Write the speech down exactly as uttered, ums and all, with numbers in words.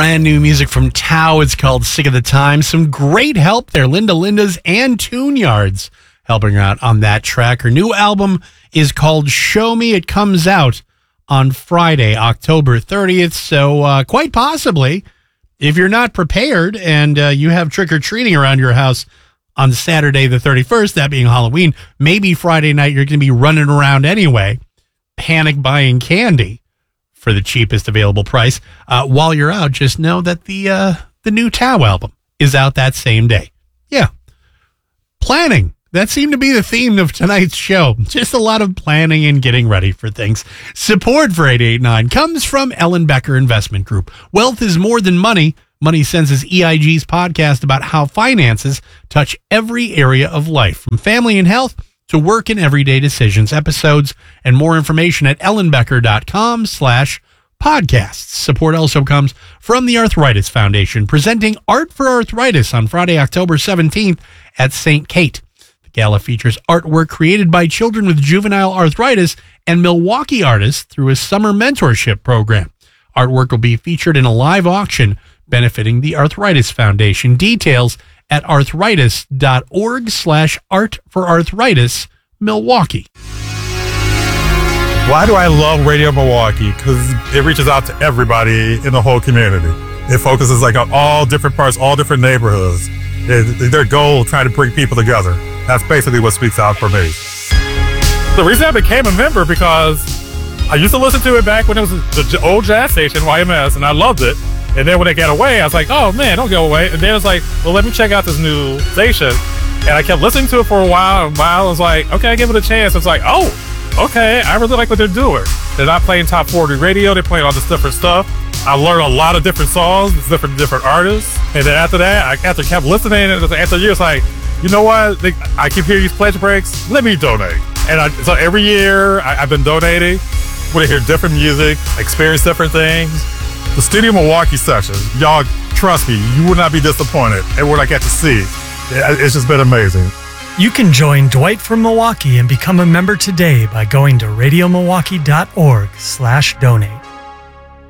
brand new music from Tao. It's called Sick of the Time. Some great help there. Linda Linda's and Tune Yards helping her out on that track. Her new album is called Show Me. It comes out on Friday, October thirtieth. So uh, quite possibly, if you're not prepared and uh, you have trick-or-treating around your house on Saturday the thirty-first, that being Halloween, maybe Friday night you're going to be running around anyway, panic buying candy for the cheapest available price. Uh, while you're out, just know that the uh, the new Tao album is out that same day. Yeah. Planning. That seemed to be the theme of tonight's show. Just a lot of planning and getting ready for things. Support for eight eighty-nine comes from Ellen Becker Investment Group. Wealth is more than money. Money Sense is E I G's podcast about how finances touch every area of life, from family and health to work and everyday decisions. Episodes and more information at ellenbecker.com slash podcasts. Support also comes from the Arthritis Foundation, presenting Art for Arthritis on Friday, October seventeenth at Saint Kate. The gala features artwork created by children with juvenile arthritis and Milwaukee artists through a summer mentorship program. Artwork will be featured in a live auction benefiting the Arthritis Foundation. Details at arthritis.org slash art for arthritis Milwaukee. Why do I love Radio Milwaukee? Because it reaches out to everybody in the whole community. It focuses like on all different parts, all different neighborhoods. It, their goal, trying to bring people together. That's basically what speaks out for me. The reason I became a member, because I used to listen to it back when it was the old jazz station, Y M S, and I loved it. And then when it got away, I was like, oh man, don't go away. And then it's like, well, let me check out this new station. And I kept listening to it for a while, and a while I was like, okay, I give it a chance. It's like, oh, okay, I really like what they're doing. They're not playing top forty radio, they're playing all this different stuff. I learned a lot of different songs, different different artists. And then after that, I after kept listening, and after years, like, you know what? They, I keep hearing these pledge breaks. Let me donate. And I, so every year, I, I've been donating. When I hear different music, experience different things. The Studio Milwaukee sessions, y'all, trust me, you will not be disappointed at what I get to see. It's just been amazing. You can join Dwight from Milwaukee and become a member today by going to radiomilwaukee.org slash donate.